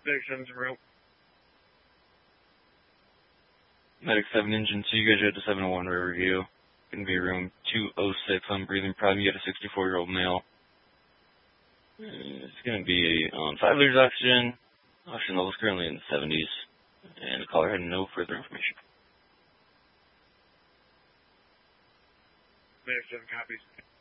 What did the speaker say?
Medic 7's room. Medic 7, Engine 2, you guys are at the 701 Riverview. Going to be room 206 on breathing problem. You got a 64-year-old male. It's going to be on 5 liters oxygen. Oxygen levels currently in the 70s. And the caller had no further information. Medic 7 copies.